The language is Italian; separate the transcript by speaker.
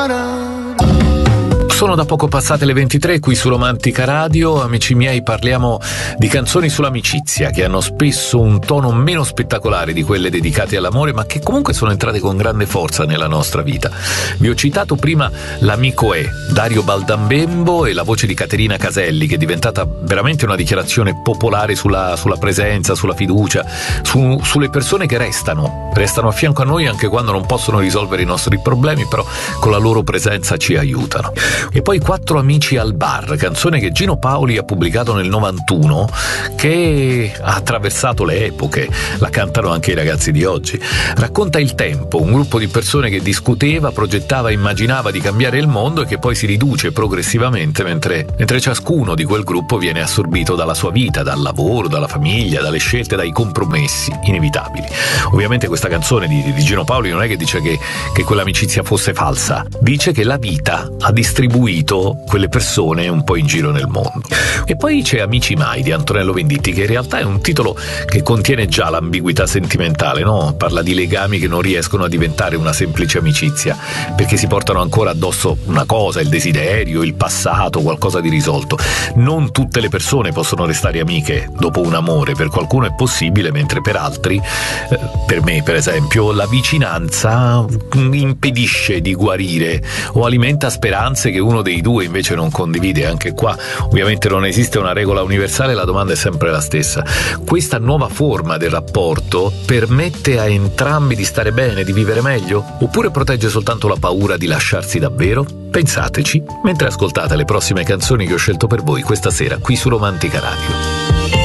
Speaker 1: Sono da poco passate le 23 qui su Romantica Radio. Amici miei, parliamo di canzoni sull'amicizia che hanno spesso un tono meno spettacolare di quelle dedicate all'amore, ma che comunque sono entrate con grande forza nella nostra vita. Vi ho citato prima L'amico è, Dario Baldambembo, e la voce di Caterina Caselli, che è diventata veramente una dichiarazione popolare sulla presenza, sulla fiducia, sulle persone che restano a fianco a noi anche quando non possono risolvere i nostri problemi, però con la loro presenza ci aiutano. E poi Quattro amici al bar, canzone che Gino Paoli ha pubblicato nel 91, che ha attraversato le epoche, la cantano anche i ragazzi di oggi. Racconta il tempo, un gruppo di persone che discuteva, progettava, immaginava di cambiare il mondo e che poi si riduce progressivamente mentre ciascuno di quel gruppo viene assorbito dalla sua vita, dal lavoro, dalla famiglia, dalle scelte, dai compromessi inevitabili. Ovviamente questa canzone di Gino Paoli non è che dice che quell'amicizia fosse falsa, dice che la vita ha distribuito quelle persone un po' in giro nel mondo. E poi c'è Amici mai di Antonello Venditti, che in realtà è un titolo che contiene già l'ambiguità sentimentale, no? Parla di legami che non riescono a diventare una semplice amicizia, perché si portano ancora addosso una cosa, il desiderio, il passato, qualcosa di risolto. Non tutte le persone possono restare amiche dopo un amore, per qualcuno è possibile, mentre per altri, per me per esempio, la vicinanza impedisce di guarire o alimenta speranze che uno dei due invece non condivide. Anche qua ovviamente non esiste una regola universale, la domanda è sempre la stessa. Questa nuova forma del rapporto permette a entrambi di stare bene, di vivere meglio? Oppure protegge soltanto la paura di lasciarsi davvero? Pensateci mentre ascoltate le prossime canzoni che ho scelto per voi questa sera qui su Romantica Radio.